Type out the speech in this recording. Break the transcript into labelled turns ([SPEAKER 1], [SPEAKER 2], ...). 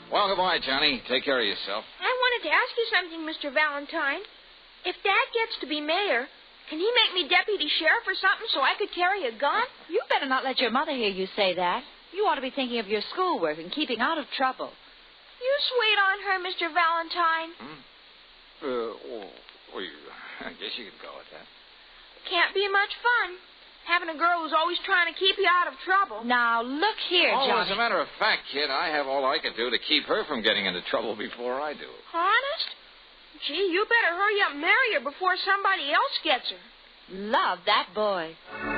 [SPEAKER 1] Well, goodbye, Johnny. Take care of yourself.
[SPEAKER 2] I wanted to ask you something, Mr. Valentine. If Dad gets to be mayor, can he make me deputy sheriff or something so I could carry a gun?
[SPEAKER 3] You better not let your mother hear you say that. You ought to be thinking of your schoolwork and keeping out of trouble.
[SPEAKER 2] You sweet on her, Mr. Valentine.
[SPEAKER 1] I guess you could go with that.
[SPEAKER 2] Can't be much fun, having a girl who's always trying to keep you out of trouble.
[SPEAKER 3] Now, look here,
[SPEAKER 1] Oh,
[SPEAKER 3] Johnny.
[SPEAKER 1] as a matter of fact, kid, I have all I can do to keep her from getting into trouble before I do.
[SPEAKER 2] Honest? Gee, you better hurry up and marry her before somebody else gets her.
[SPEAKER 3] Love that boy.